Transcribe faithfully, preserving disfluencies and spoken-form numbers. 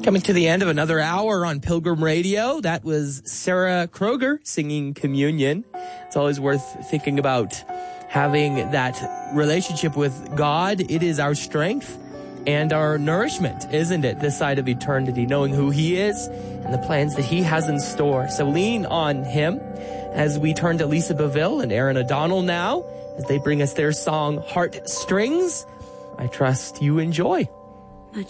Coming to the end of another hour on Pilgrim Radio. That was Sarah Kroger singing Communion. It's always worth thinking about having that relationship with God. It is our strength and our nourishment, isn't it? This side of eternity, knowing who He is and the plans that He has in store. So lean on Him as we turn to Lisa Beville and Aaron O'Donnell now as they bring us their song, Heartstrings. I trust you enjoy.